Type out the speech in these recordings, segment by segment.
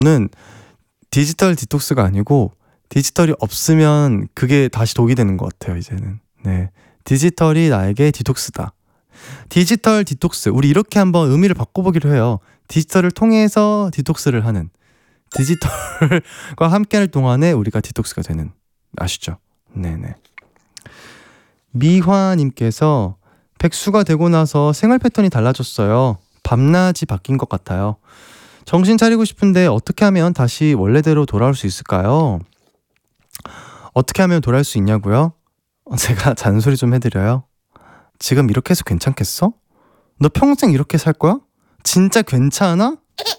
저는 디지털 디톡스가 아니고 디지털이 없으면 그게 다시 독이 되는 것 같아요, 이제는. 네. 디지털이 나에게 디톡스다. 디지털 디톡스. 우리 이렇게 한번 의미를 바꿔보기로 해요. 디지털을 통해서 디톡스를 하는. 디지털과 함께할 동안에 우리가 디톡스가 되는. 아시죠? 네네. 미화님께서 백수가 되고 나서 생활 패턴이 달라졌어요. 밤낮이 바뀐 것 같아요. 정신 차리고 싶은데 어떻게 하면 다시 원래대로 돌아올 수 있을까요? 어떻게 하면 돌아올 수 있냐고요? 제가 잔소리 좀 해드려요. 지금 이렇게 해서 괜찮겠어? 너 평생 이렇게 살 거야? 진짜 괜찮아?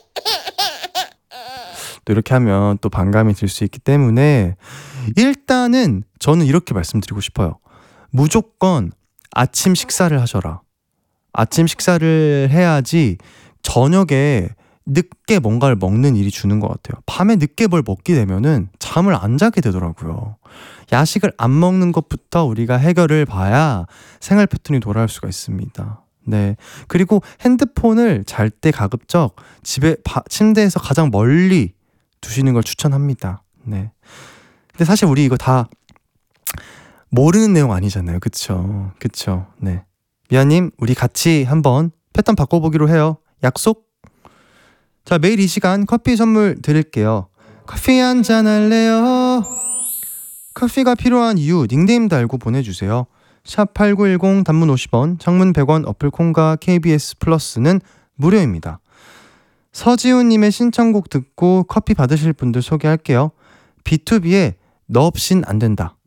또 이렇게 하면 또 반감이 들 수 있기 때문에 일단은 저는 이렇게 말씀드리고 싶어요. 무조건 아침 식사를 하셔라. 아침 식사를 해야지 저녁에 늦게 뭔가를 먹는 일이 주는 것 같아요. 밤에 늦게 뭘 먹게 되면은 잠을 안 자게 되더라고요. 야식을 안 먹는 것부터 우리가 해결을 봐야 생활 패턴이 돌아올 수가 있습니다. 네. 그리고 핸드폰을 잘 때 가급적 집에 침대에서 가장 멀리 두시는 걸 추천합니다. 네. 근데 사실 우리 이거 다 모르는 내용 아니잖아요. 그쵸? 그쵸? 네. 미아님, 우리 같이 한번 패턴 바꿔보기로 해요. 약속? 자, 매일 이 시간 커피 선물 드릴게요. 커피 한잔 할래요? 커피가 필요한 이유 닉네임 달고 보내주세요. 샵8910 단문 50원, 장문 100원, 어플콘과 KBS 플러스는 무료입니다. 서지훈님의 신청곡 듣고 커피 받으실 분들 소개할게요. B2B의 너 없인 안 된다.